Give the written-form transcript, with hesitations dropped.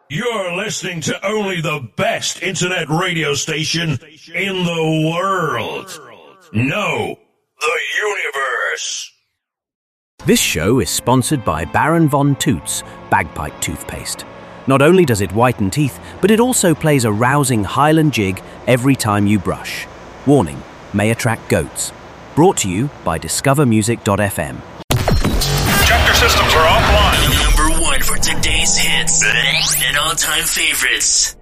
You're listening to only the best internet radio station in the world. No, the universe. This show is sponsored by Baron Von Toots Bagpipe Toothpaste. Not only does it whiten teeth, but it also plays a rousing Highland jig every time you brush. Warning, may attract goats. Brought to you by DiscoverMusic.fm. Chapter systems are offline. Number one for today's hits and all-time favorites.